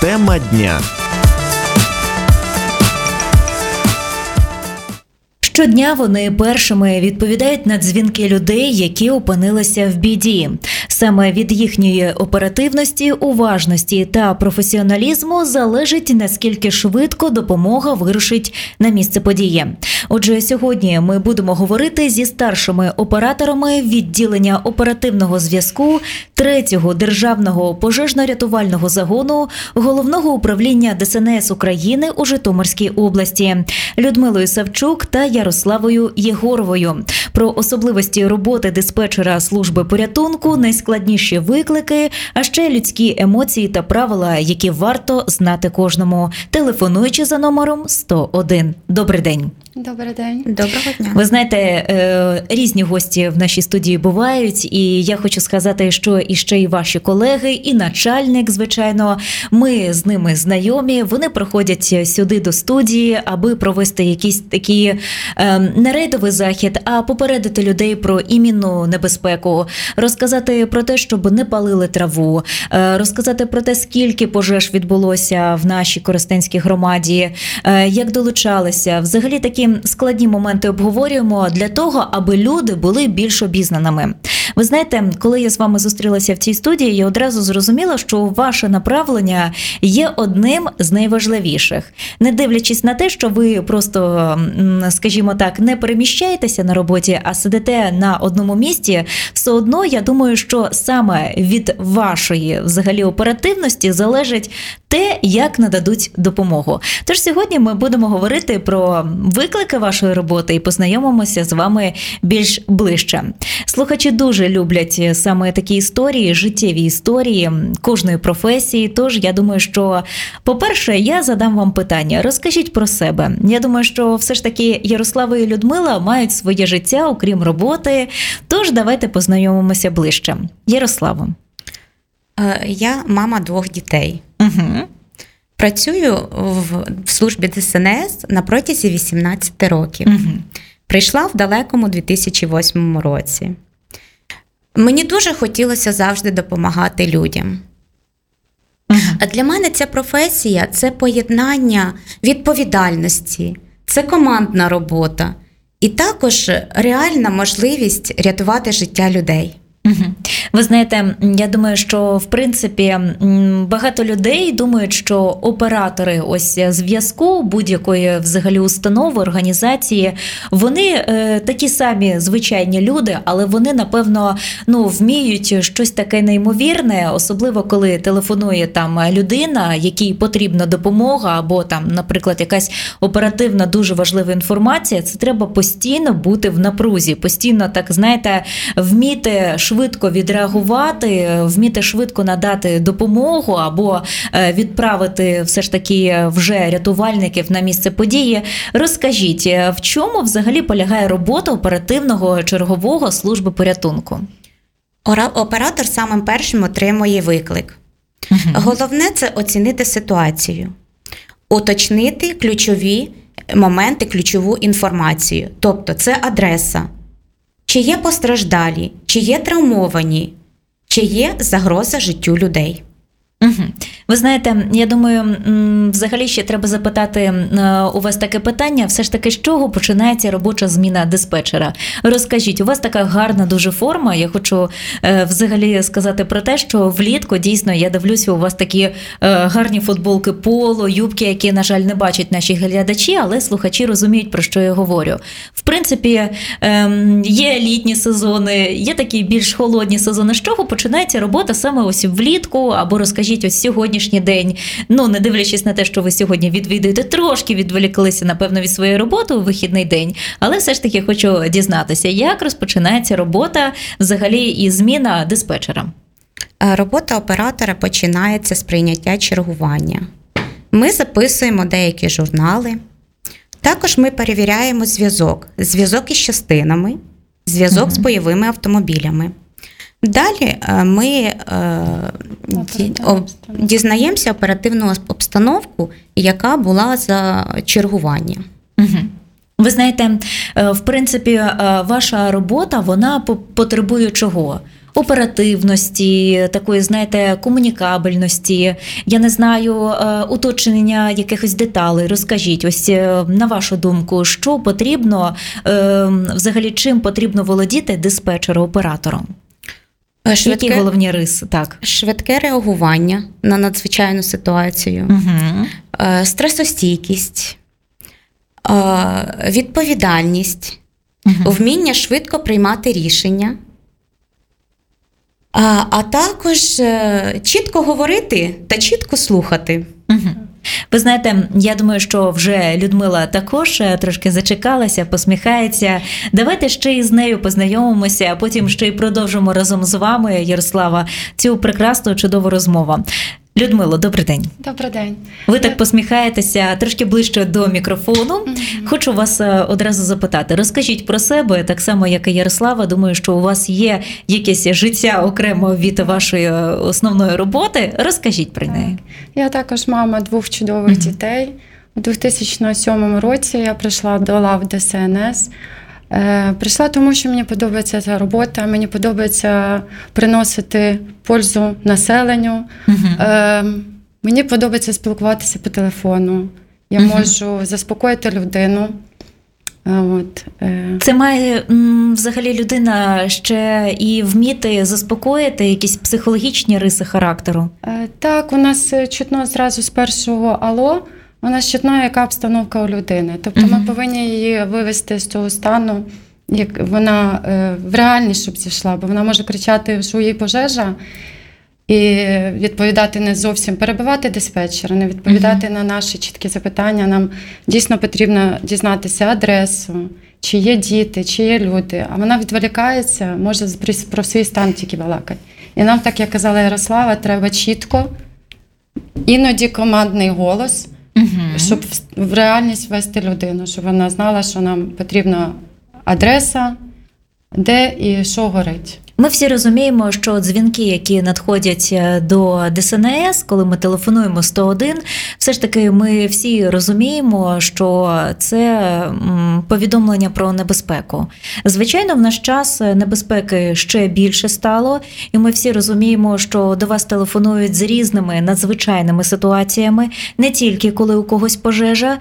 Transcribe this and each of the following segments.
Тема дня. Щодня вони першими відповідають на дзвінки людей, які опинилися в біді. Саме від їхньої оперативності, уважності та професіоналізму залежить, наскільки швидко допомога вирушить на місце події. Отже, сьогодні ми будемо говорити зі старшими операторами відділення оперативного зв'язку 3-го державного пожежно-рятувального загону Головного управління ДСНС України у Житомирській області Людмилою Савчук та Ярославою Єгоровою. Про особливості роботи диспетчера служби порятунку, найскладніші виклики, а ще людські емоції та правила, які варто знати кожному, телефонуючи за номером 101. Добрий день. Добрий день. Доброго дня. Ви знаєте, різні гості в нашій студії бувають, і я хочу сказати, що іще і ваші колеги, і начальник, звичайно, ми з ними знайомі, вони приходять сюди до студії, аби провести якийсь такий не рейдовий захід, а попередити людей про імінну небезпеку, розказати про те, щоб не палили траву, розказати про те, скільки пожеж відбулося в нашій Коростенській громаді, як долучалися, взагалі такі складні моменти обговорюємо для того, аби люди були більш обізнаними. Ви знаєте, коли я з вами зустрілася в цій студії, я одразу зрозуміла, що ваше направлення є одним з найважливіших. Не дивлячись на те, що ви просто, скажімо так, не переміщаєтеся на роботі, а сидите на одному місці, все одно, я думаю, що саме від вашої взагалі оперативності залежить те, як нададуть допомогу. Тож сьогодні ми будемо говорити про виклики вашої роботи і познайомимося з вами більш ближче. Слухачі дуже люблять саме такі історії, життєві історії кожної професії. Тож я думаю, що, по-перше, я задам вам питання. Розкажіть про себе. Я думаю, що все ж таки Ярослава і Людмила мають своє життя, окрім роботи. Тож давайте познайомимося ближче. Ярославо. Я мама 2 дітей. Угу. Працюю в службі ДСНС на протязі 18 років. Угу. Прийшла в далекому 2008 році. Мені дуже хотілося завжди допомагати людям. А для мене ця професія – це поєднання відповідальності, це командна робота і також реальна можливість рятувати життя людей. Ви знаєте, я думаю, що в принципі багато людей думають, що оператори ось зв'язку будь-якої взагалі установи, організації, вони такі самі звичайні люди, але вони, напевно, вміють щось таке неймовірне, особливо коли телефонує там людина, якій потрібна допомога, або там, наприклад, якась оперативна дуже важлива інформація. Це треба постійно бути в напрузі, постійно, так знаєте, вміти швидко відреагувати, вміти швидко надати допомогу або відправити все ж таки вже рятувальників на місце події. Розкажіть, в чому взагалі полягає робота оперативного чергового служби порятунку? Оператор самим першим отримує виклик. Головне – це оцінити ситуацію, уточнити ключові моменти, ключову інформацію. Тобто це адреса. Чи є постраждалі, чи є травмовані, чи є загроза життю людей. Ви знаєте, я думаю, взагалі ще треба запитати у вас таке питання, все ж таки, з чого починається робоча зміна диспетчера? Розкажіть, у вас така гарна дуже форма, я хочу взагалі сказати про те, що влітку, дійсно, я дивлюся, у вас такі гарні футболки поло, юбки, які, на жаль, не бачать наші глядачі, але слухачі розуміють, про що я говорю. В принципі, є літні сезони, є такі більш холодні сезони. З чого починається робота саме ось влітку, або розкажіть ось сьогоднішній день, не дивлячись на те, що ви сьогодні відвідуєте, трошки відволіклися, напевно, від своєї роботи у вихідний день, але все ж таки хочу дізнатися, як розпочинається робота взагалі і зміна диспетчера? Робота оператора починається з прийняття чергування. Ми записуємо деякі журнали, також ми перевіряємо зв'язок із частинами, зв'язок з бойовими автомобілями. Далі ми дізнаємося оперативну обстановку, яка була за чергування. Ви знаєте, в принципі, ваша робота, вона потребує чого? оперативності, такої, знаєте, комунікабельності, я не знаю, уточнення якихось деталей. Розкажіть, ось на вашу думку, що потрібно, взагалі чим потрібно володіти диспетчеру-оператором? Які головні риси? Так. Швидке реагування на надзвичайну ситуацію, стресостійкість, відповідальність, вміння швидко приймати рішення, а також чітко говорити та чітко слухати. Ви знаєте, я думаю, що вже Людмила також трошки зачекалася, посміхається. Давайте ще із нею познайомимося, а потім ще й продовжимо разом з вами, Ярослава, цю прекрасну, чудову розмову. Людмило, добрий день. Добрий день. Ви так посміхаєтеся трошки ближче до мікрофону. Хочу вас одразу запитати. Розкажіть про себе, так само, як і Ярослава. Думаю, що у вас є якесь життя окремо від вашої основної роботи. Розкажіть про неї. Я також мама 2 чудових дітей. У 2007 році я прийшла до лав ДСНС. Прийшла тому, що мені подобається ця робота, мені подобається приносити пользу населенню. Мені подобається спілкуватися по телефону. Я можу заспокоїти людину. Це має взагалі людина ще і вміти заспокоїти якісь психологічні риси характеру? Так, у нас чутно зразу з першого «Алло», у нас чутно, яка обстановка у людини. Тобто ми повинні її вивести з цього стану, як вона в реальність, щоб зійшла, бо вона може кричати, що їй пожежа, і відповідати не зовсім, перебивати диспетчера, не відповідати на наші чіткі запитання. Нам дійсно потрібно дізнатися адресу, чи є діти, чи є люди. А вона відволікається, може про свій стан тільки балакати. І нам, так як казала Ярослава, треба чітко, іноді командний голос, щоб в реальність ввести людину, щоб вона знала, що нам потрібна адреса, де і що горить. Ми всі розуміємо, що дзвінки, які надходять до ДСНС, коли ми телефонуємо 101, все ж таки ми всі розуміємо, що це повідомлення про небезпеку. Звичайно, в наш час небезпеки ще більше стало, і ми всі розуміємо, що до вас телефонують з різними надзвичайними ситуаціями, не тільки коли у когось пожежа.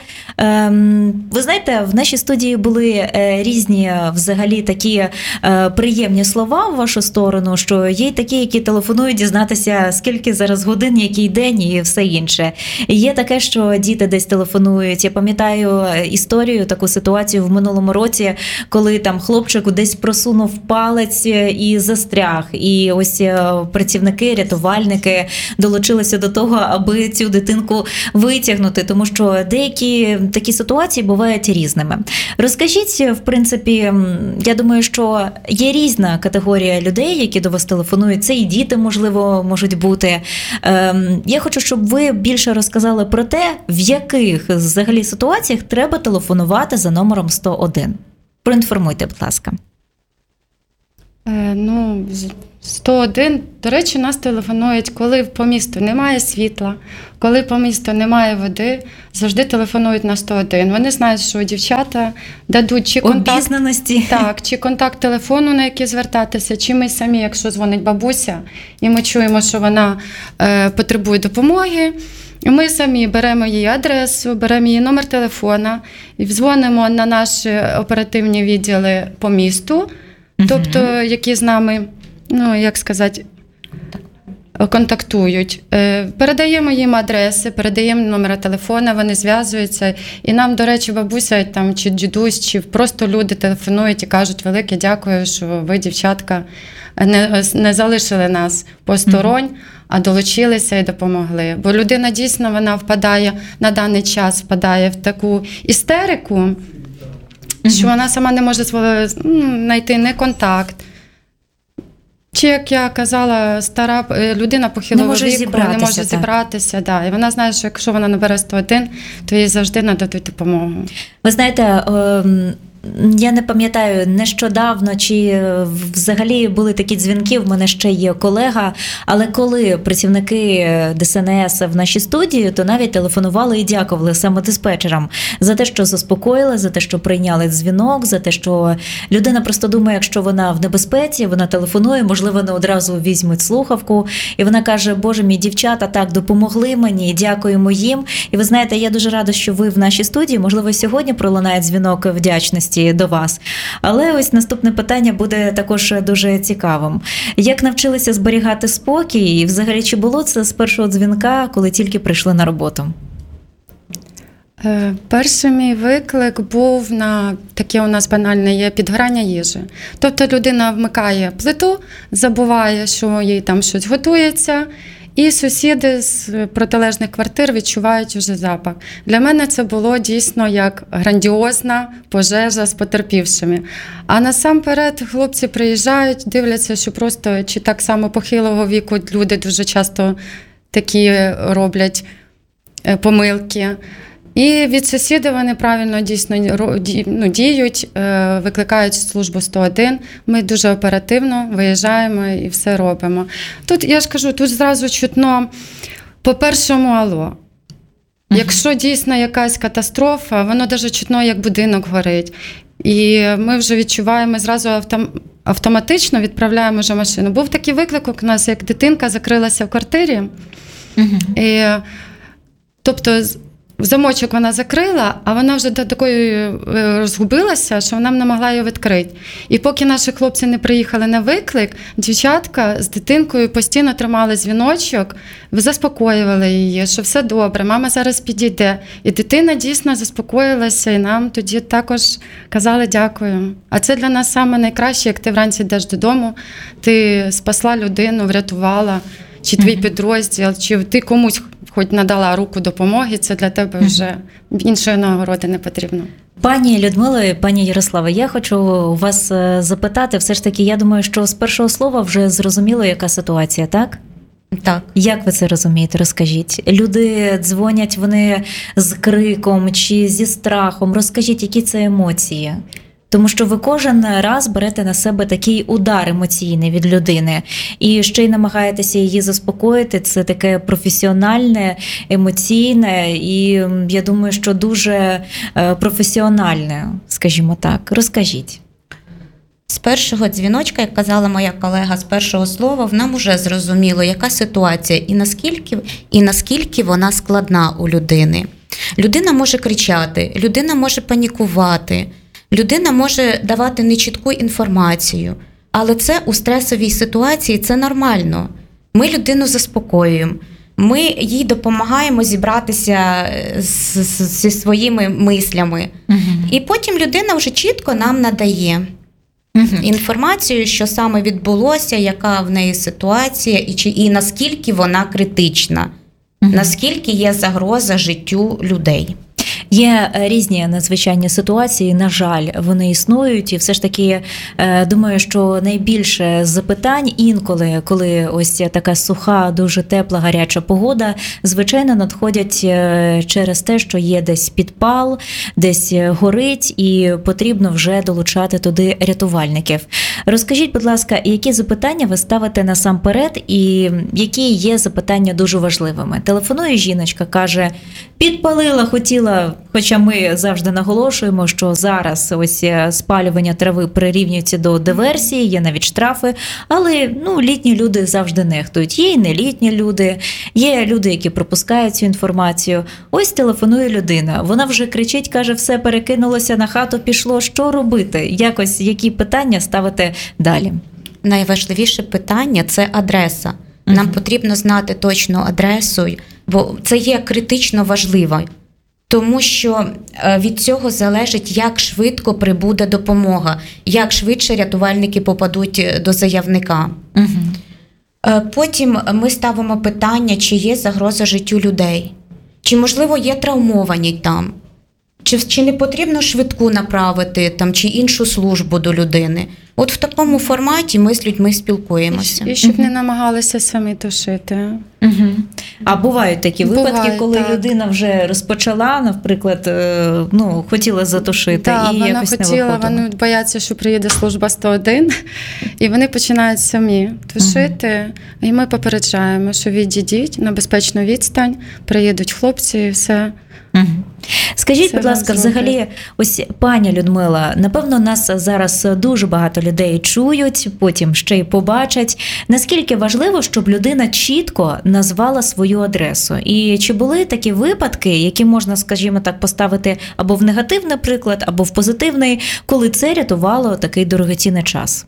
Ви знаєте, в нашій студії були різні взагалі такі приємні слова в вашу сторону, що є такі, які телефонують дізнатися, скільки зараз годин, який день і все інше. Є таке, що діти десь телефонують. Я пам'ятаю історію, таку ситуацію в минулому році, коли там хлопчик десь просунув палець і застряг. І ось працівники, рятувальники долучилися до того, аби цю дитинку витягнути, тому що деякі такі ситуації бувають різними. Розкажіть, в принципі, я думаю, що є різна категорія людей, які до вас телефонують. Це і діти, можливо, можуть бути. Я хочу, щоб ви більше розказали про те, в яких взагалі ситуаціях треба телефонувати за номером 101. Проінформуйте, будь ласка. 101, до речі, нас телефонують, коли по місту немає світла, коли по місту немає води, завжди телефонують на 101. Вони знають, що дівчата дадуть чи контакт, обізнаності. Так, чи контакт телефону, на який звертатися, чи ми самі, якщо дзвонить бабуся, і ми чуємо, що вона потребує допомоги, ми самі беремо її адресу, беремо її номер телефона, і дзвонимо на наші оперативні відділи по місту, тобто, які з нами, контактують. Передаємо їм адреси, передаємо номер телефона, вони зв'язуються. І нам, до речі, бабуся там, чи дідусь, чи просто люди телефонують і кажуть: велике дякую, що ви, дівчатка, не залишили нас посторонь, а долучилися і допомогли. Бо людина дійсно, вона впадає, на даний час впадає в таку істерику, що вона сама не може знайти не контакт. Чи, як я казала, стара людина похилого віку не може зібратися. Да. І вона знає, що якщо вона набере 101, то їй завжди нададуть допомогу. Ви знаєте, Я не пам'ятаю, нещодавно чи взагалі були такі дзвінки, в мене ще є колега, але коли працівники ДСНС в нашій студії, то навіть телефонували і дякували саме диспетчерам за те, що заспокоїли, за те, що прийняли дзвінок, за те, що людина просто думає, якщо вона в небезпеці, вона телефонує, можливо, не одразу візьмуть слухавку, і вона каже: Боже мій, дівчата так допомогли мені, дякуємо їм. І ви знаєте, я дуже рада, що ви в нашій студії, можливо, сьогодні пролунає дзвінок вдячності до вас. Але ось наступне питання буде також дуже цікавим. Як навчилися зберігати спокій? І взагалі, чи було це з першого дзвінка, коли тільки прийшли на роботу? Перший мій виклик був на таке у нас банальне є підгорання їжі. Тобто людина вмикає плиту, забуває, що їй там щось готується, і сусіди з протилежних квартир відчувають уже запах. Для мене це було дійсно як грандіозна пожежа з потерпівшими. А насамперед хлопці приїжджають, дивляться, що просто чи так само похилого віку люди дуже часто такі роблять помилки. І від сусідів вони правильно дійсно діють, викликають службу 101. Ми дуже оперативно виїжджаємо і все робимо. Тут, я ж кажу, тут зразу чутно по першому алло. Якщо дійсно якась катастрофа, воно навіть чутно, як будинок горить. І ми вже відчуваємо, зразу автоматично відправляємо вже машину. Був такий виклик у нас, як дитинка закрилася в квартирі. І, тобто, замочок вона закрила, а вона вже до такої розгубилася, що вона не могла її відкрити. І поки наші хлопці не приїхали на виклик, дівчатка з дитинкою постійно тримали дзвіночок, заспокоювали її, що все добре, мама зараз підійде. І дитина дійсно заспокоїлася, і нам тоді також казали дякую. А це для нас саме найкраще, як ти вранці йдеш додому, ти спасла людину, врятувала, чи твій підрозділ, чи ти комусь хоч надала руку допомоги, це для тебе вже іншої нагороди не потрібно. Пані Людмило, пані Ярослава, я хочу у вас запитати, все ж таки, я думаю, що з першого слова вже зрозуміло, яка ситуація, так? Так. Як ви це розумієте? Розкажіть. Люди дзвонять, вони з криком чи зі страхом. Розкажіть, які це емоції? Тому що ви кожен раз берете на себе такий удар емоційний від людини і ще й намагаєтеся її заспокоїти. Це таке професіональне, емоційне і, я думаю, що дуже професіональне, скажімо так. Розкажіть. З першого дзвіночка, як казала моя колега, з першого слова, нам вже зрозуміло, яка ситуація і наскільки вона складна у людини. Людина може кричати, людина може панікувати, людина може давати нечітку інформацію, але це у стресовій ситуації, це нормально. Ми людину заспокоюємо, ми їй допомагаємо зібратися зі своїми мислями. І потім людина вже чітко нам надає інформацію, що саме відбулося, яка в неї ситуація і наскільки вона критична, наскільки є загроза життю людей. Є різні надзвичайні ситуації, на жаль, вони існують, і все ж таки думаю, що найбільше запитань інколи, коли ось така суха, дуже тепла, гаряча погода, звичайно, надходять через те, що є десь підпал, десь горить, і потрібно вже долучати туди рятувальників. Розкажіть, будь ласка, які запитання ви ставите насамперед, і які є запитання дуже важливими? Телефонує жіночка, каже, підпалила, хотіла, хоча ми завжди наголошуємо, що зараз ось спалювання трави прирівнюється до диверсії, є навіть штрафи, але літні люди завжди нехтують. Є і нелітні люди, є люди, які пропускають цю інформацію. Ось телефонує людина, вона вже кричить, каже, все перекинулося на хату, пішло, що робити? Якось, які питання ставити далі? Найважливіше питання – це адреса. Нам потрібно знати точну адресу, бо це є критично важливо. Тому що від цього залежить, як швидко прибуде допомога, як швидше рятувальники попадуть до заявника. Потім ми ставимо питання, чи є загроза життю людей, чи, можливо, є травмовані там, чи не потрібно швидку направити там, чи іншу службу до людини. От в такому форматі ми з людьми спілкуємося. І щоб не намагалися самі тушити. А бувають такі випадки, Буває, коли так. людина вже розпочала, наприклад, хотіла затушити Так, і вона якось не хотіла, виходило. вони бояться, що приїде служба 101, і вони починають самі тушити. І ми попереджаємо, що відійдіть на безпечну відстань, приїдуть хлопці і все. Мгм. Скажіть, Це будь ласка, вам взагалі, ось пані Людмила, напевно, нас зараз дуже багато людей чують, потім ще й побачать. Наскільки важливо, щоб людина чітко назвала свою адресу? І чи були такі випадки, які можна, скажімо так, поставити або в негативний приклад, або в позитивний, коли це рятувало такий дорогоцінний час?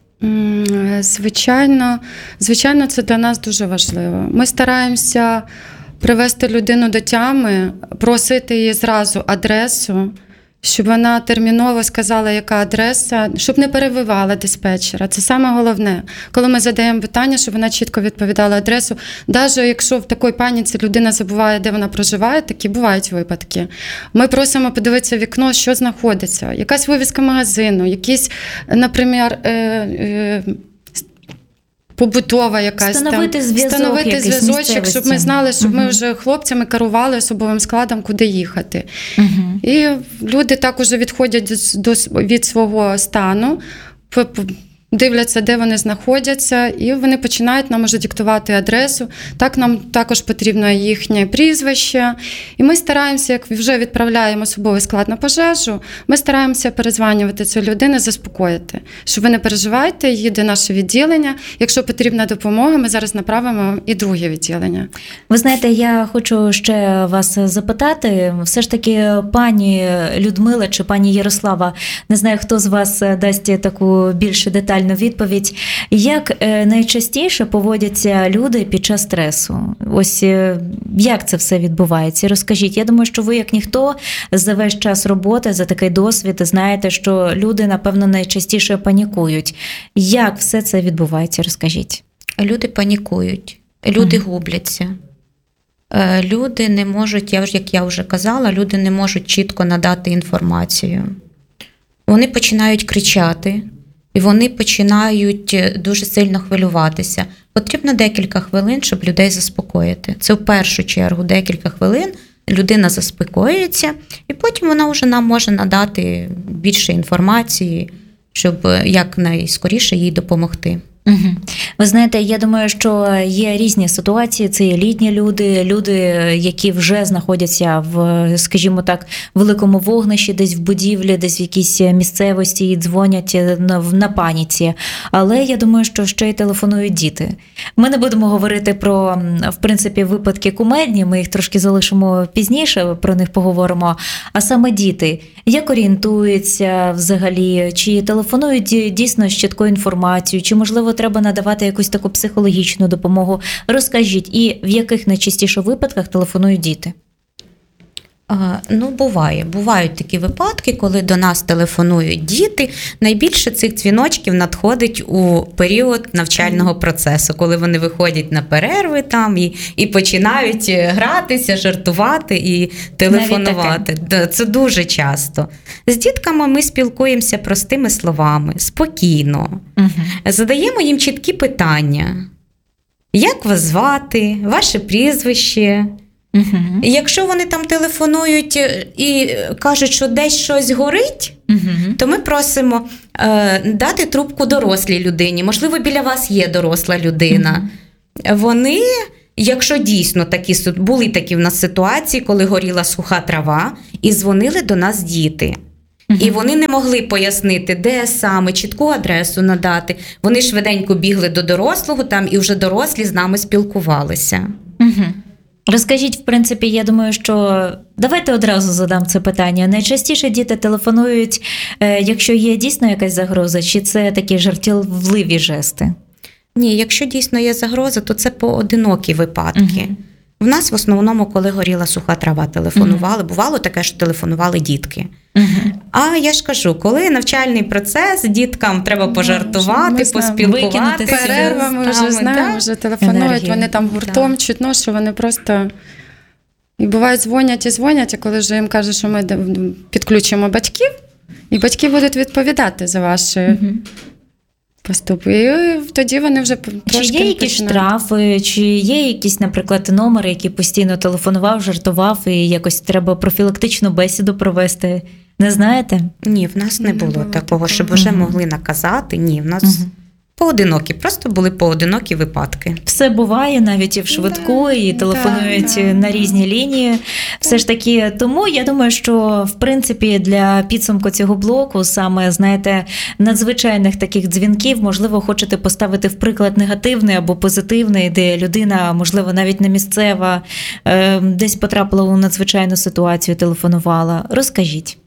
Звичайно, це для нас дуже важливо. Ми стараємося привести людину до тями, просити її зразу адресу, щоб вона терміново сказала, яка адреса, щоб не перебивала диспетчера. Це саме головне. Коли ми задаємо питання, щоб вона чітко відповідала адресу. Навіть якщо в такій паніці людина забуває, де вона проживає, такі бувають випадки. Ми просимо подивитися в вікно, що знаходиться. Якась вивіска магазину, якісь, наприклад, побутова якась Встановити там. зв'язок, Встановити якийсь зв'язочок, місцевості. щоб ми знали, щоб ми вже хлопцями керували особовим складом, куди їхати. Угу. І люди також відходять від свого стану, дивляться, де вони знаходяться, і вони починають нам уже диктувати адресу. Так, нам також потрібно їхнє прізвище. І ми стараємося, як вже відправляємо особовий склад на пожежу, ми стараємося перезванювати цю людину, заспокоїти, що ви не переживайте, їде наше відділення. Якщо потрібна допомога, ми зараз направимо і друге відділення. Ви знаєте, я хочу ще вас запитати, все ж таки, пані Людмила чи пані Ярослава, не знаю, хто з вас дасть таку більш детальну відповідь. Як найчастіше поводяться люди під час стресу? Ось як це все відбувається? Розкажіть. Я думаю, що ви, як ніхто, за весь час роботи, за такий досвід, знаєте, що люди, напевно, найчастіше панікують. Як все це відбувається? Розкажіть. Люди панікують, люди губляться. Люди не можуть, як я вже казала, люди не можуть чітко надати інформацію. Вони починають кричати, і вони починають дуже сильно хвилюватися. Потрібно декілька хвилин, щоб людей заспокоїти. Це в першу чергу декілька хвилин людина заспокоюється, і потім вона вже нам може надати більше інформації, щоб якнайскоріше їй допомогти. Угу. Ви знаєте, я думаю, що є різні ситуації. Це є літні люди, які вже знаходяться в, скажімо так, великому вогнищі, десь в будівлі, десь в якійсь місцевості і дзвонять на паніці. Але я думаю, що ще й телефонують діти. Ми не будемо говорити про, в принципі, випадки кумедні, ми їх трошки залишимо пізніше, про них поговоримо. А саме діти, як орієнтуються взагалі, чи телефонують дійсно з чіткою інформацією, чи, можливо, треба надавати якусь таку психологічну допомогу. Розкажіть, і в яких найчастіше випадках телефонують діти? Бувають такі випадки, коли до нас телефонують діти. Найбільше цих дзвіночків надходить у період навчального процесу, коли вони виходять на перерви там і починають гратися, жартувати і телефонувати. Це дуже часто. З дітками ми спілкуємося простими словами, спокійно. Угу. Задаємо їм чіткі питання. Як вас звати? Ваше прізвище? Угу. Якщо вони там телефонують і кажуть, що десь щось горить, то ми просимо дати трубку дорослій людині. Можливо, біля вас є доросла людина. Вони, якщо дійсно були такі в нас ситуації, коли горіла суха трава, і дзвонили до нас діти. І вони не могли пояснити, де саме, чітку адресу надати. Вони швиденько бігли до дорослого там, і вже дорослі з нами спілкувалися. Розкажіть, в принципі, я думаю, що давайте одразу задам це питання. Найчастіше діти телефонують, якщо є дійсно якась загроза, чи це такі жартівливі жести? Ні, якщо дійсно є загроза, то це поодинокі випадки. В нас в основному, коли горіла суха трава, телефонували. Бувало таке, що телефонували дітки. А я ж кажу, коли навчальний процес, діткам треба пожартувати, поспілкуватися. Перерва, ми вже знаємо, вже телефонують, енергію. Вони там гуртом чутно, що вони просто... І бувають дзвонять, і коли вже їм кажуть, що ми підключимо батьків, і батьки будуть відповідати за ваші... поступив. І тоді вони вже Чи трошки є якісь починають. штрафи, чи є якісь, наприклад, номери, які постійно телефонував, жартував, і якось треба профілактичну бесіду провести? Не знаєте? Ні, в нас не Не було було такого, щоб такого. вже могли наказати. Ні, в нас поодинокі, просто були поодинокі випадки. Все буває навіть і в швидку, і телефонують да. на різні лінії. Все ж таки, тому я думаю, що в принципі для підсумку цього блоку, саме, знаєте, надзвичайних таких дзвінків, можливо, хочете поставити в приклад негативний або позитивний, де людина, можливо, навіть не місцева, десь потрапила у надзвичайну ситуацію, телефонувала. Розкажіть.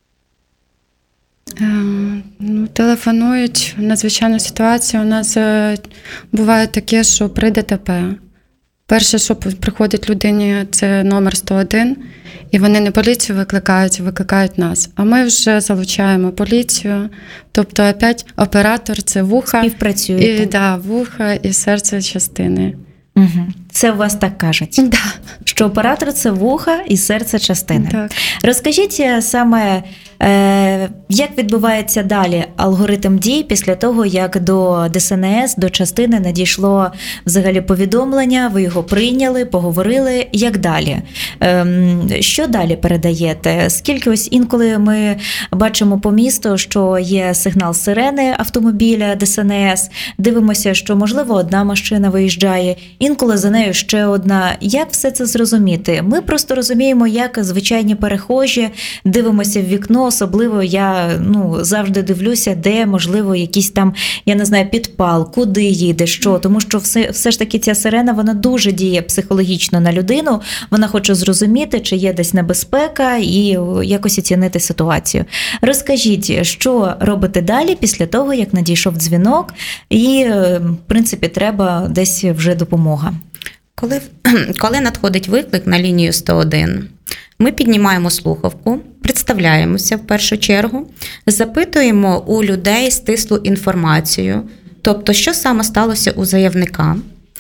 Телефонують в надзвичайну ситуацію. У нас буває таке, що при ДТП. Перше, що приходить людині, це номер 101, і вони не поліцію викликають нас. А ми вже залучаємо поліцію. Тобто, опять оператор – це вуха, Співпрацюєте. вуха і серце частини. Угу. Це у вас так кажуть? Да. Що оператор – це вуха і серце частини. Так. Розкажіть саме, як відбувається далі алгоритм дій після того, як до ДСНС, до частини надійшло взагалі повідомлення, ви його прийняли, поговорили, як далі? Що далі передаєте? Скільки ось інколи ми бачимо по місту, що є сигнал сирени автомобіля ДСНС, дивимося, що, можливо, одна машина виїжджає, інколи за нею ще одна. Як все це зрозуміти? Ми просто розуміємо, як звичайні перехожі, дивимося в вікно, особливо я завжди дивлюся, де, можливо, якийсь там, я не знаю, підпал, куди їде, що. Тому що все ж таки ця сирена, вона дуже діє психологічно на людину, вона хоче зрозуміти, чи є десь небезпека і якось оцінити ситуацію. Розкажіть, що робите далі після того, як надійшов дзвінок і, в принципі, треба десь вже допомога? Коли надходить виклик на лінію 101, ми піднімаємо слухавку, представляємося в першу чергу, запитуємо у людей стислу інформацію, тобто, що саме сталося у заявника,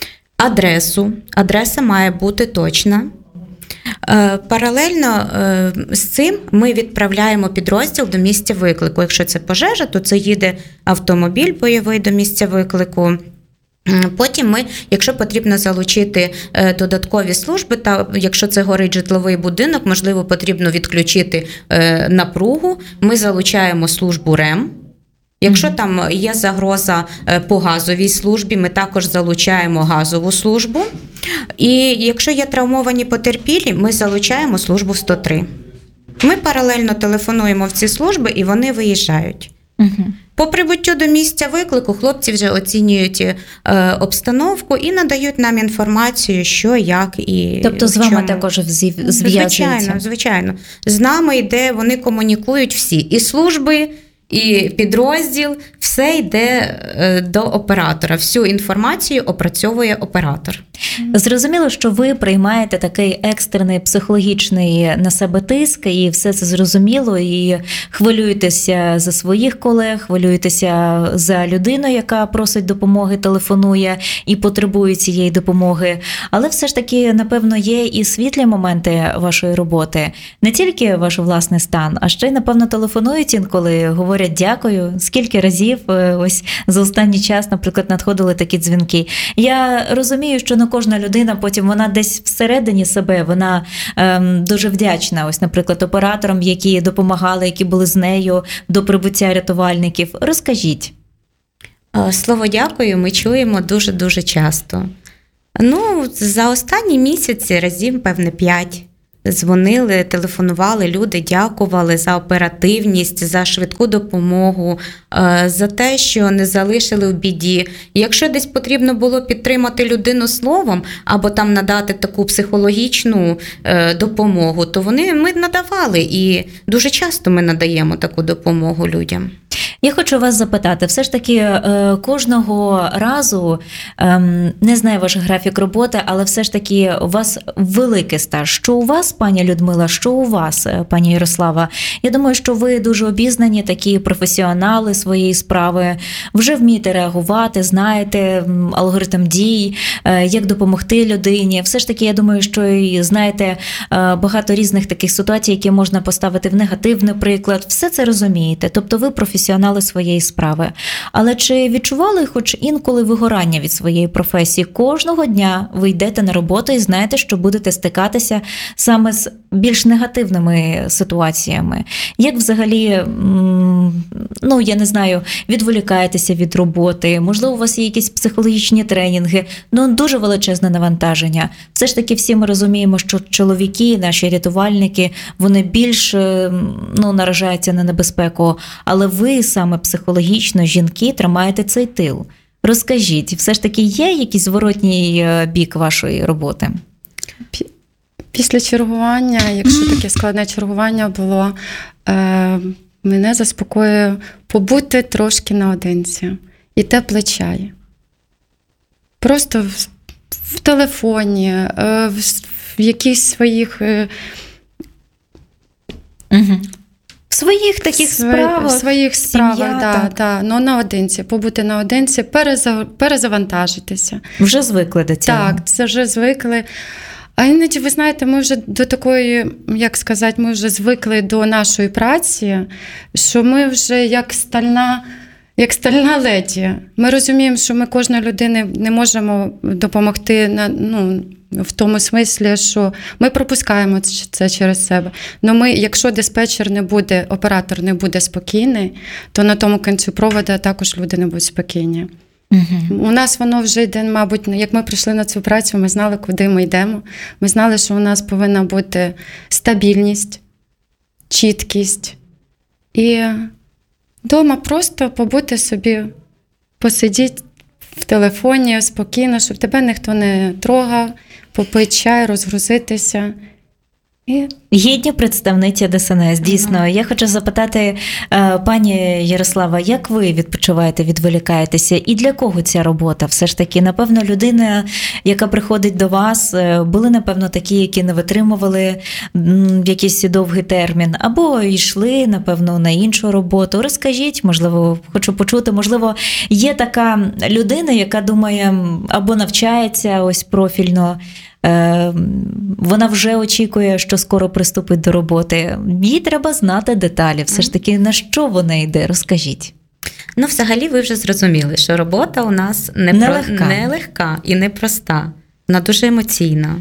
адреса має бути точна. Паралельно з цим ми відправляємо підрозділ до місця виклику. Якщо це пожежа, то це їде автомобіль бойовий до місця виклику. Потім ми, якщо потрібно залучити додаткові служби, та якщо це горить житловий будинок, можливо, потрібно відключити напругу, ми залучаємо службу РЕМ. Якщо там є загроза по газовій службі, ми також залучаємо газову службу. І якщо є травмовані потерпілі, ми залучаємо службу 103. Ми паралельно телефонуємо в ці служби, і вони виїжджають. По прибуттю до місця виклику хлопці вже оцінюють обстановку і надають нам інформацію, що, як і тобто з вами чому. Також зв'язуються? Звичайно. З нами йде, вони комунікують всі. І служби, і підрозділ, все йде до оператора. Всю інформацію опрацьовує оператор. Зрозуміло, що ви приймаєте такий екстрений психологічний на себе тиск, і все це зрозуміло, і хвилюєтеся за своїх колег, хвилюєтеся за людину, яка просить допомоги, телефонує і потребує цієї допомоги. Але все ж таки, напевно, є і світлі моменти вашої роботи. Не тільки ваш власний стан, а ще й, напевно, телефонують інколи, говорять дякую. Скільки разів ось за останній час, наприклад, надходили такі дзвінки. Я розумію, що кожна людина потім вона десь всередині себе, вона дуже вдячна, ось, наприклад, операторам, які допомагали, які були з нею до прибуття рятувальників. Розкажіть. Слово «дякую» ми чуємо дуже-дуже часто. За останні місяці разів, певне, 5. Дзвонили, телефонували люди, дякували за оперативність, за швидку допомогу, за те, що не залишили в біді. Якщо десь потрібно було підтримати людину словом або там надати таку психологічну допомогу, то ми надавали, і дуже часто ми надаємо таку допомогу людям. Я хочу вас запитати, все ж таки кожного разу, не знаю ваш графік роботи, але все ж таки у вас великий стаж. Що у вас, пані Людмила, що у вас, пані Ярослава? Я думаю, що ви дуже обізнані, такі професіонали своєї справи, вже вмієте реагувати, знаєте алгоритм дій, як допомогти людині. Все ж таки, я думаю, що і знаєте багато різних таких ситуацій, які можна поставити в негативний приклад. Все це розумієте. Тобто ви професіонал знали своєї справи. Але чи відчували хоч інколи вигорання від своєї професії? Кожного дня ви йдете на роботу і знаєте, що будете стикатися саме з більш негативними ситуаціями. Як взагалі, я не знаю, відволікаєтеся від роботи, можливо, у вас є якісь психологічні тренінги, дуже величезне навантаження. Все ж таки всі ми розуміємо, що чоловіки, наші рятувальники, вони більш наражаються на небезпеку, але ви саме психологічно, жінки, тримаєте цей тил. Розкажіть, все ж таки є якийсь зворотній бік вашої роботи? Після чергування, якщо таке складне чергування було, мене заспокоює побути трошки наодинці. І теплий чай. Просто в телефоні, в якихось своїх... В своїх таких справах. В своїх справах, так. Наодинці. Побути наодинці, перезавантажитися. Вже звикли до цього. Так, це вже звикли. А іноді, ви знаєте, ми вже до такої, ми вже звикли до нашої праці, що ми вже як стальна леді. Ми розуміємо, що ми кожної людини не можемо допомогти в тому смислі, що ми пропускаємо це через себе. Но якщо диспетчер не буде, оператор не буде спокійний, то на тому кінці проводу також люди не будуть спокійні. Угу. У нас воно вже йде, мабуть, як ми прийшли на цю працю, ми знали, куди ми йдемо. Ми знали, що у нас повинна бути стабільність, чіткість. І вдома просто побути собі, посидіти в телефоні спокійно, щоб тебе ніхто не трогав, попити чай, розгрузитися. Гідні представниці ДСНС, дійсно. Я хочу запитати, пані Ярослава, як ви відпочиваєте, відволікаєтеся? І для кого ця робота? Все ж таки, напевно, людина, яка приходить до вас, були, напевно, такі, які не витримували якийсь довгий термін, або йшли, напевно, на іншу роботу. Розкажіть, можливо, хочу почути, можливо, є така людина, яка думає, або навчається ось профільно, вона вже очікує, що скоро приступить до роботи. Їй треба знати деталі. Все ж таки, на що вона йде? Розкажіть. Взагалі, ви вже зрозуміли, що робота у нас нелегка і непроста. Вона дуже емоційна.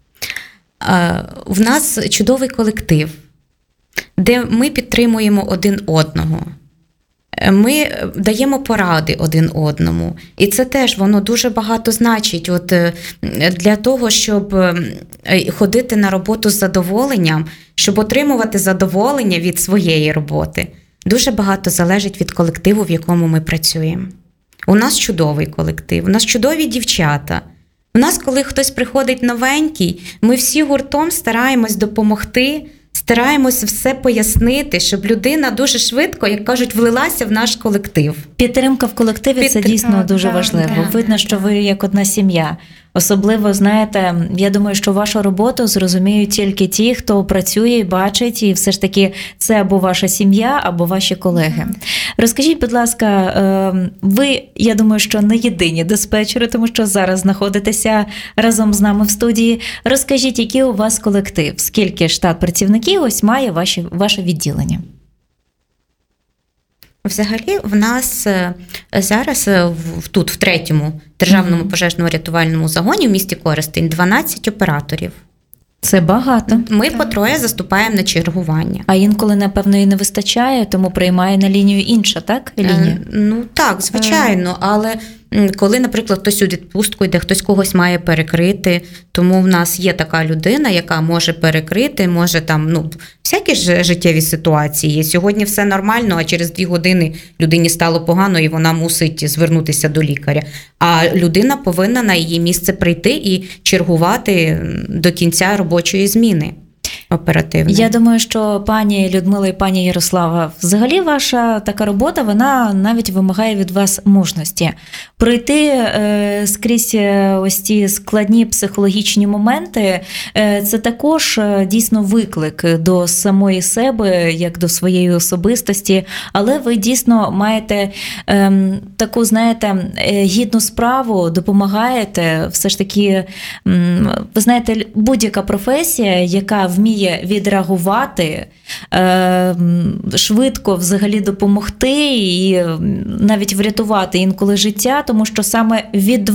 В нас чудовий колектив, де ми підтримуємо один одного. Ми даємо поради один одному. І це теж, воно дуже багато значить. Для того, щоб ходити на роботу з задоволенням, щоб отримувати задоволення від своєї роботи, дуже багато залежить від колективу, в якому ми працюємо. У нас чудовий колектив, у нас чудові дівчата. У нас, коли хтось приходить новенький, ми всі гуртом стараємось допомогти, стараємось все пояснити, щоб людина дуже швидко, як кажуть, влилася в наш колектив. Підтримка в колективі – це дійсно дуже важливо. Видно, що ви як одна сім'я. Особливо, знаєте, я думаю, що вашу роботу зрозуміють тільки ті, хто працює і бачить, і все ж таки це або ваша сім'я, або ваші колеги. Розкажіть, будь ласка, ви, я думаю, що не єдині диспетчери, тому що зараз знаходитеся разом з нами в студії. Розкажіть, який у вас колектив, скільки штат працівників ось має ваше відділення? Взагалі, в нас зараз тут, в 3-му державному пожежно-рятувальному загоні в місті Коростень 12 операторів. Це багато. Ми по троє заступаємо на чергування. А інколи, напевно, і не вистачає, тому приймає на лінію інша, так? Лінія? Так, звичайно, але коли, наприклад, хтось у відпустку йде, хтось когось має перекрити, тому в нас є така людина, яка може перекрити, може там, всякі ж життєві ситуації є. Сьогодні все нормально, а через 2 години людині стало погано, і вона мусить звернутися до лікаря. А людина повинна на її місце прийти і чергувати до кінця робочої зміни. Оперативно. Я думаю, що пані Людмила і пані Ярослава, взагалі ваша така робота, вона навіть вимагає від вас мужності. Пройти скрізь ось ці складні психологічні моменти, це також дійсно виклик до самої себе, як до своєї особистості, але ви дійсно маєте таку, знаєте, гідну справу, допомагаєте, все ж таки, ви знаєте, будь-яка професія, яка вміє вміє відреагувати, швидко взагалі допомогти і навіть врятувати інколи життя, тому що саме від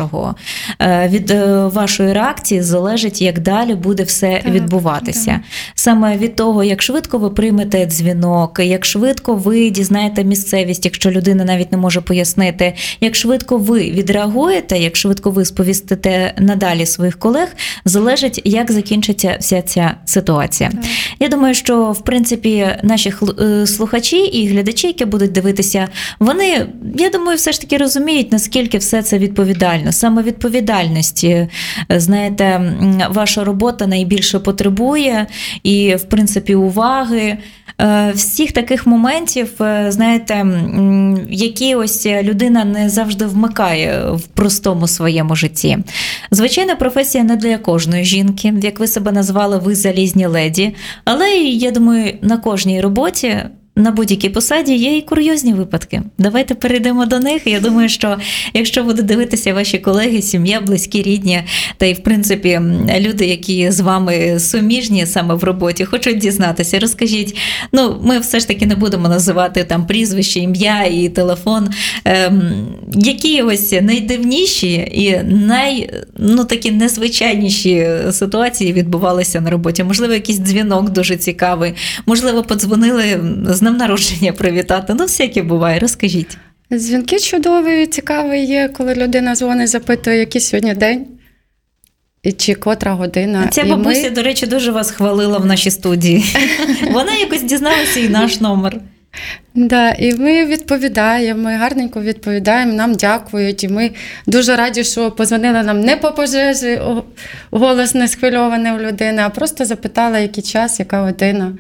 вашої реакції залежить, як далі буде все відбуватися. Так. Саме від того, як швидко ви приймете дзвінок, як швидко ви дізнаєте місцевість, якщо людина навіть не може пояснити, як швидко ви відреагуєте, як швидко ви сповістите надалі своїх колег, залежить, як закінчиться вся ця ситуація. Так. Я думаю, що, в принципі, наші слухачі і глядачі, які будуть дивитися, вони, я думаю, все ж таки розуміють, наскільки все це відповідально. Саме відповідальності, знаєте, ваша робота найбільше потребує і, в принципі, уваги. Всіх таких моментів, знаєте, які ось людина не завжди вмикає в простому своєму житті. Звичайно, професія не для кожної жінки, як ви себе назвали, ви залізні леді, але, я думаю, на кожній роботі, на будь-якій посаді є і курйозні випадки. Давайте перейдемо до них. Я думаю, що якщо будуть дивитися ваші колеги, сім'я, близькі, рідні, та й, в принципі, люди, які з вами суміжні саме в роботі, хочуть дізнатися, розкажіть. Ми все ж таки не будемо називати там прізвище, ім'я і телефон. Які ось найдивніші і такі незвичайніші ситуації відбувалися на роботі? Можливо, якийсь дзвінок дуже цікавий, можливо, подзвонили з днем народження привітати. Всяке буває. Розкажіть. Дзвінки чудові, цікаві є, коли людина дзвонить, запитує, який сьогодні день і чи котра година. Ця бабуся, до речі, дуже вас хвалила в нашій студії. Вона якось дізналася і наш номер. Да, і ми відповідаємо, ми гарненько відповідаємо, нам дякують, і ми дуже раді, що позвонили нам не по пожежі, голос не схвильований у людини, а просто запитала, який час, яка година.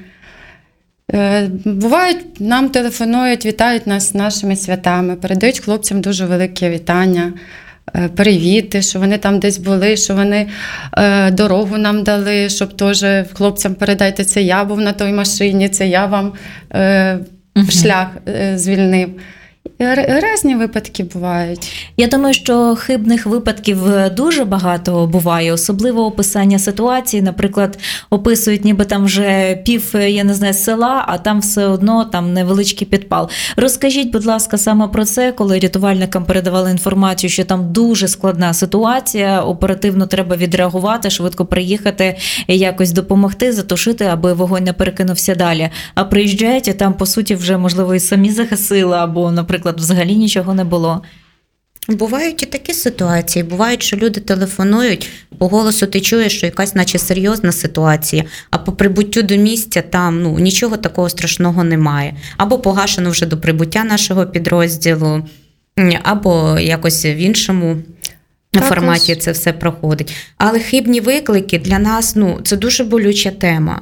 Бувають, нам телефонують, вітають нас з нашими святами, передають хлопцям дуже велике вітання, привіти, що вони там десь були, що вони дорогу нам дали, щоб теж хлопцям передайте, це я був на той машині, це я вам шлях звільнив. Різні випадки бувають. Я думаю, що хибних випадків дуже багато буває, особливо описання ситуації. Наприклад, описують ніби там вже села, а там все одно там невеличкий підпал. Розкажіть, будь ласка, саме про це, коли рятувальникам передавали інформацію, що там дуже складна ситуація, оперативно треба відреагувати, швидко приїхати, якось допомогти, затушити, аби вогонь не перекинувся далі. А приїжджають, і там, по суті, вже, можливо, і самі загасили, або, наприклад, взагалі нічого не було. Бувають і такі ситуації. Бувають, що люди телефонують, по голосу ти чуєш, що якась наче серйозна ситуація, а по прибуттю до місця там нічого такого страшного немає. Або погашено вже до прибуття нашого підрозділу, або якось в іншому форматі це все проходить. Але хибні виклики для нас, це дуже болюча тема.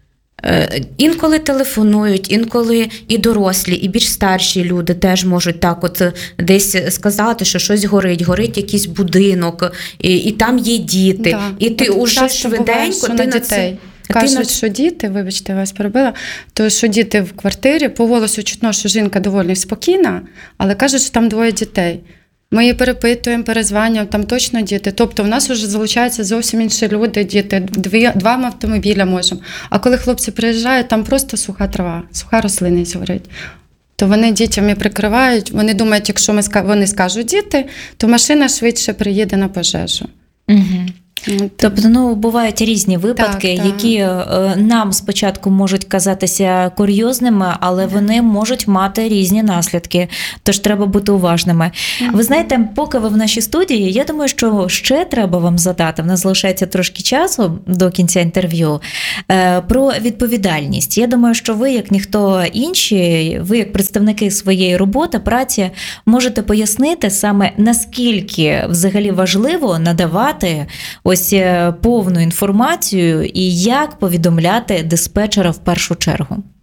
Інколи телефонують, інколи і дорослі, і більш старші люди теж можуть так от десь сказати, що щось горить якийсь будинок, і там є діти. Да. І ти уже швиденько, ти на це... Кажуть, що діти, вибачте, вас перебила, то що діти в квартирі, по голосу чутно, що жінка доволі спокійна, але кажуть, що там двоє дітей. Ми її перепитуємо, перезванюємо, там точно діти. Тобто в нас вже залучаються зовсім інші люди, діти, два автомобіля можемо. А коли хлопці приїжджають, там просто суха трава, суха рослинність горить. То вони дітям і прикривають, вони думають, якщо вони скажуть діти, то машина швидше приїде на пожежу. Угу. Тобто, бувають різні випадки, так. Які нам спочатку можуть казатися курйозними, але вони можуть мати різні наслідки, тож треба бути уважними. Ви знаєте, поки ви в нашій студії, я думаю, що ще треба вам задати, в нас залишається трошки часу до кінця інтерв'ю, про відповідальність. Я думаю, що ви, як ніхто інші, ви, як представники своєї роботи, праці, можете пояснити саме, наскільки взагалі важливо надавати ось повну інформацію і як повідомляти диспетчера в першу чергу.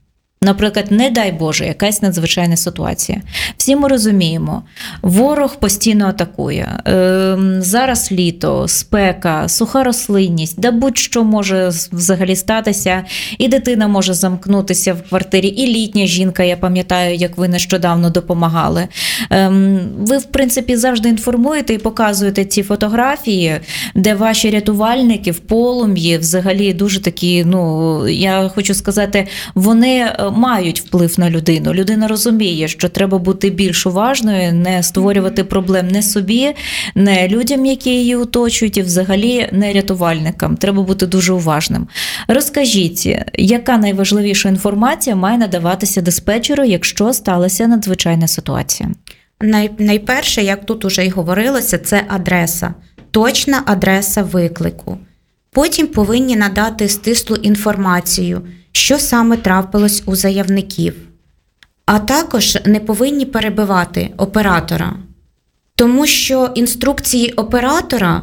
наприклад, не дай Боже, якась надзвичайна ситуація. Всі ми розуміємо, ворог постійно атакує. Зараз літо, спека, суха рослинність, да будь-що може взагалі статися, і дитина може замкнутися в квартирі, і літня жінка, я пам'ятаю, як ви нещодавно допомагали. Ви, в принципі, завжди інформуєте і показуєте ці фотографії, де ваші рятувальники в полум'ї взагалі дуже такі, я хочу сказати, вони мають вплив на людину. Людина розуміє, що треба бути більш уважною, не створювати проблем не собі, не людям, які її оточують, і взагалі не рятувальникам. Треба бути дуже уважним. Розкажіть, яка найважливіша інформація має надаватися диспетчеру, якщо сталася надзвичайна ситуація? Найперше, як тут уже й говорилося, це адреса. Точна адреса виклику. Потім повинні надати стислу інформацію, що саме трапилось у заявників. А також не повинні перебивати оператора. Тому що інструкції оператора,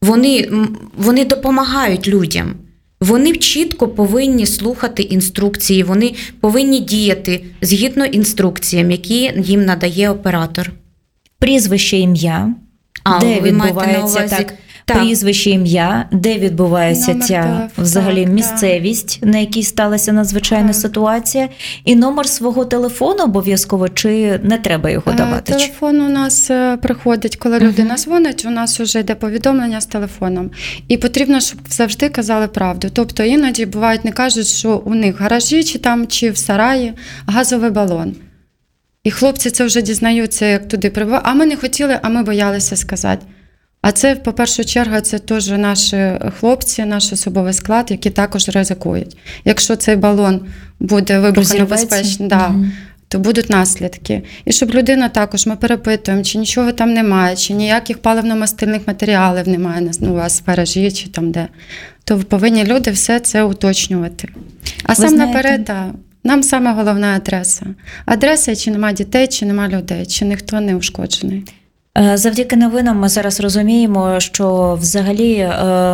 вони допомагають людям. Вони чітко повинні слухати інструкції, вони повинні діяти згідно інструкціям, які їм надає оператор. Прізвище, ім'я, де відбувається так. Прізвище, ім'я, де відбувається номер ця телефону, взагалі місцевість, на якій сталася надзвичайна ситуація, і номер свого телефону обов'язково, чи не треба його давати? Телефон у нас приходить, коли людина дзвонить, у нас вже йде повідомлення з телефоном. І потрібно, щоб завжди казали правду. Тобто іноді бувають, не кажуть, що у них в гаражі чи в сараї газовий балон. І хлопці це вже дізнаються, як туди прибувають. А ми не хотіли, а ми боялися сказати. А це, по першу чергу, це теж наші хлопці, наш особовий склад, які також ризикують. Якщо цей балон буде вибухонебезпечний, то будуть наслідки. І щоб людина також, ми перепитуємо, чи нічого там немає, чи ніяких паливно-мастильних матеріалів немає у вас в гаражі, чи там де. То повинні люди все це уточнювати. А сам наперед, нам саме головна адреса. Адреса, чи нема дітей, чи нема людей, чи ніхто не ушкоджений. Завдяки новинам ми зараз розуміємо, що взагалі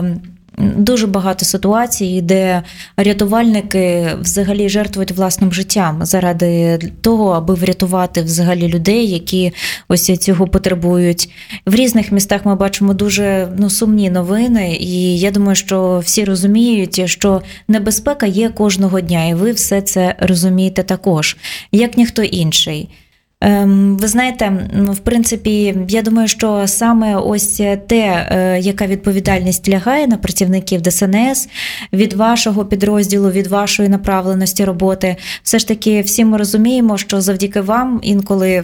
дуже багато ситуацій, де рятувальники взагалі жертвують власним життям заради того, аби врятувати взагалі людей, які ось цього потребують. В різних містах ми бачимо дуже сумні новини, і я думаю, що всі розуміють, що небезпека є кожного дня, і ви все це розумієте також, як ніхто інший. Ви знаєте, в принципі, я думаю, що саме ось те, яка відповідальність лягає на працівників ДСНС від вашого підрозділу, від вашої направленості роботи, все ж таки всі ми розуміємо, що завдяки вам інколи,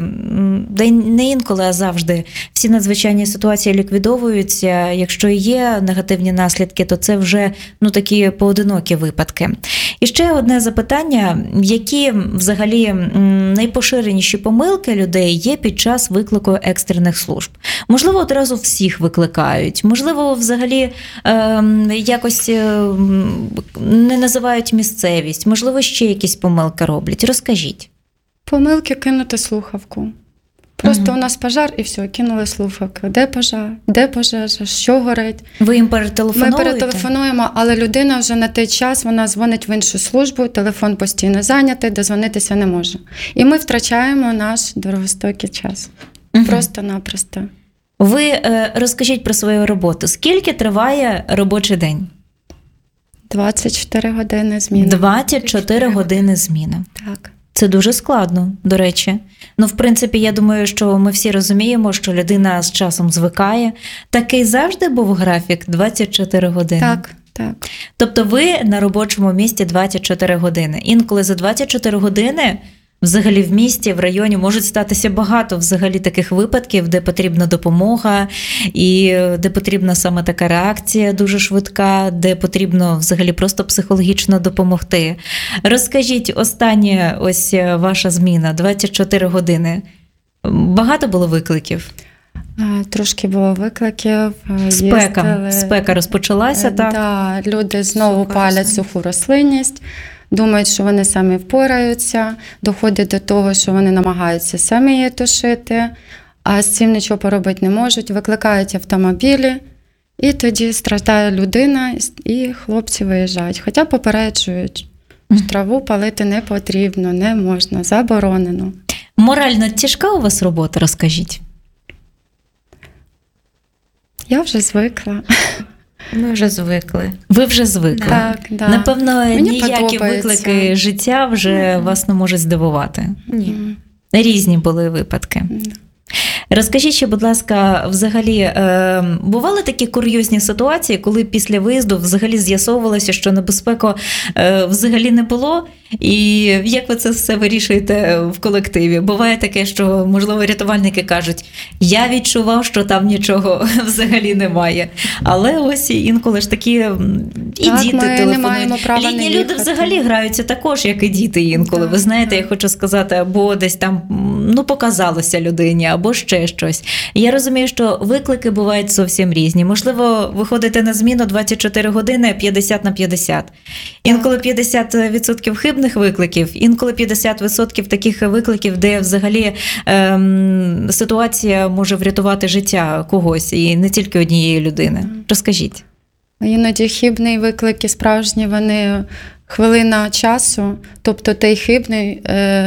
не інколи, а завжди, всі надзвичайні ситуації ліквідовуються. Якщо є негативні наслідки, то це вже такі поодинокі випадки. І ще одне запитання, які взагалі найпоширеніші помилки людей є під час виклику екстрених служб? Можливо, одразу всіх викликають, можливо, взагалі якось не називають місцевість, можливо, ще якісь помилки роблять. Розкажіть. Помилки кинути слухавку. Просто у нас пожар і все, кинули слухавку. Де пожар? Де пожежа? Що горить? Ви їм перетелефонуєте? Ми перетелефонуємо, але людина вже на той час, вона дзвонить в іншу службу, телефон постійно зайнятий, дозвонитися не може. І ми втрачаємо наш дорогостоящий час. Просто-напросто. Ви розкажіть про свою роботу. Скільки триває робочий день? 24 години зміна. 24 години зміна. Так. Це дуже складно, до речі. В принципі, я думаю, що ми всі розуміємо, що людина з часом звикає. Такий завжди був графік 24 години? Так. Тобто ви на робочому місці 24 години. Інколи за 24 години взагалі в місті, в районі можуть статися багато взагалі таких випадків, де потрібна допомога і де потрібна саме така реакція дуже швидка, де потрібно взагалі просто психологічно допомогти. Розкажіть, остання ось ваша зміна, 24 години. Багато було викликів? Трошки було викликів. Спека розпочалася, так? Так, люди знову палять суху рослинність. Думають, що вони самі впораються, доходить до того, що вони намагаються самі її тушити, а з цим нічого поробити не можуть, викликають автомобілі, і тоді страждає людина, і хлопці виїжджають. Хоча попереджують, Траву палити не потрібно, не можна, заборонено. Морально тяжка у вас робота, розкажіть? Я вже звикла. Ми вже звикли. Ви вже звикли. Так, да. Напевно, Мені ніякі подобається. виклики життя вже вас не можуть здивувати. Ні. Різні були випадки. Розкажіть ще, будь ласка, взагалі, бували такі курйозні ситуації, коли після виїзду взагалі з'ясовувалося, що небезпеки взагалі не було? І як ви це все вирішуєте в колективі? Буває таке, що, можливо, рятувальники кажуть, я відчував, що там нічого взагалі немає. Але ось інколи ж такі і Так, діти ми не телефонують. маємо права не Літні люди їхати. взагалі граються також, як і діти інколи. Так, Ви знаєте, так. я хочу сказати, або десь там показалося людині, або ще щось. Я розумію, що виклики бувають зовсім різні. Можливо, ви ходите на зміну 24 години 50/50. Інколи 50% хибних викликів, інколи 50% таких викликів, де взагалі ситуація може врятувати життя когось, і не тільки однієї людини. Розкажіть. Іноді хибний виклик і справжні, вони хвилина часу, тобто той хибний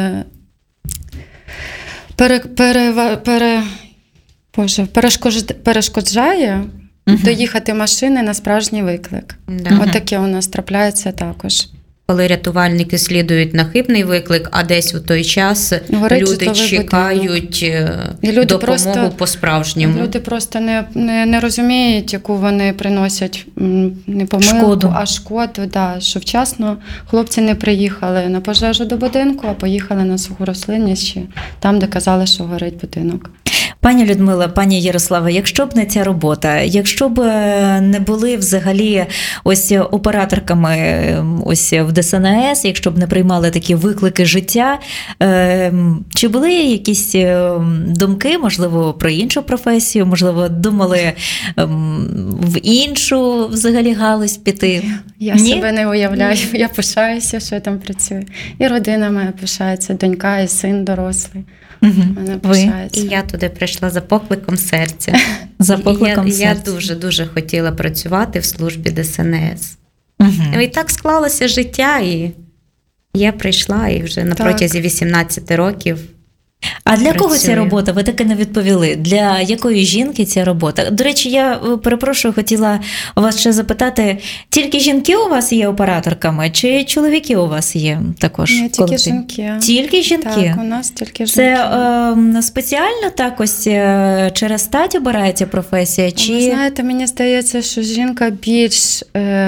перешкоджає доїхати машини на справжній виклик. Да. От таке у нас трапляється також. Коли рятувальники слідують на хибний виклик, а десь у той час Горить люди житловий чекають І люди допомогу просто- по-справжньому. Люди просто не розуміють, яку вони приносять не помилку, Шкоду. а шкоду. Да, що вчасно хлопці не приїхали на пожежу до будинку, а поїхали на суху рослинність, чи там, де казали, що горить будинок. Пані Людмила, пані Ярослава, якщо б не ця робота, якщо б не були взагалі ось операторками ось в ДСНС, якщо б не приймали такі виклики життя, чи були якісь думки, можливо, про іншу професію, можливо, думали в іншу взагалі галузь піти? Я Ні? себе не уявляю, я пишаюся, що я там працюю. І родина моя пишається, донька і син дорослий. Мгм. Мене Ви? пишається. І я туди прийшла за покликом серця. За покликом я серця. дуже-дуже хотіла працювати в службі ДСНС. Мгм. І так склалося життя, і я прийшла, і вже на Так. протязі 18 років. А для кого ця Працює. робота? Ви таки не відповіли. Для якої жінки ця робота? До речі, я перепрошую, хотіла вас ще запитати, тільки жінки у вас є операторками, чи чоловіки у вас є також? Ні, в тільки колективі? жінки. Тільки жінки? Так, у нас тільки жінки. Це спеціально так ось через стать обирається професія? Ви Чи знаєте, мені здається, що жінка більш,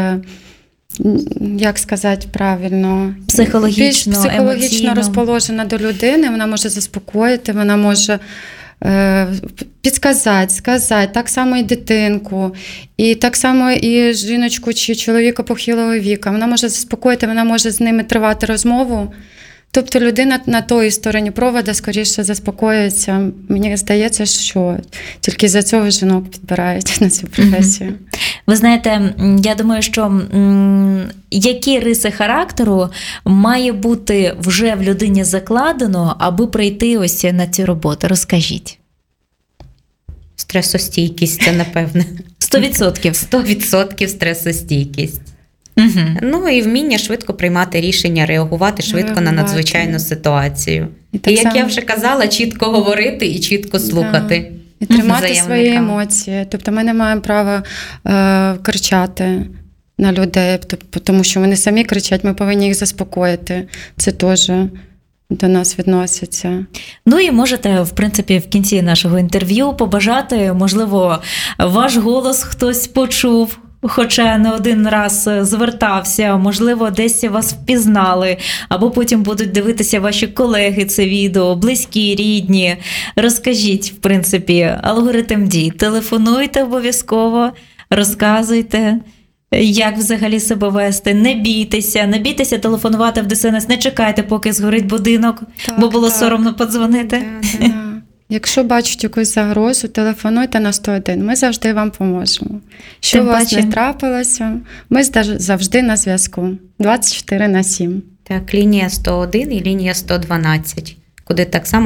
як сказати правильно, Психологічно, більш психологічно емоційно. розположена до людини, вона може заспокоїти, вона може підказати, сказати, так само і дитинку, і так само і жіночку чи чоловіка похилого віка. Вона може заспокоїти, вона може з ними тривати розмову. Тобто людина на тої стороні проводу скоріше заспокоюється. Мені здається, що тільки за цього жінок підбирають на цю професію. ви знаєте, я думаю, що які риси характеру має бути вже в людині закладено, аби прийти ось на цю роботу? Розкажіть. Стресостійкість, це напевне. 100%. 100% стресостійкість. Угу. Ну і вміння швидко приймати рішення, реагувати швидко на Реагувати. надзвичайну ситуацію. І І так як я само- вже казала, чітко говорити і чітко слухати. І тримати заявника. свої емоції. Тобто ми не маємо права кричати на людей, тому що вони самі кричать, ми повинні їх заспокоїти. Це теж до нас відноситься. Ну і можете, в принципі, в кінці нашого інтерв'ю побажати, можливо, ваш голос хтось почув, хоча не один раз звертався, можливо, десь вас впізнали, або потім будуть дивитися ваші колеги це відео, близькі, рідні. Розкажіть, в принципі, алгоритм дій. Телефонуйте обов'язково, розказуйте, як взагалі себе вести. Не бійтеся телефонувати в ДСНС, не чекайте, поки згорить будинок, Так, бо було так. соромно подзвонити. Да. Якщо бачите якусь загрозу, телефонуйте на 101. Ми завжди вам поможемо. Що Тим у вас паче- не трапилося, ми завжди на зв'язку. 24/7. Так, лінія 101 і лінія 112, куди так само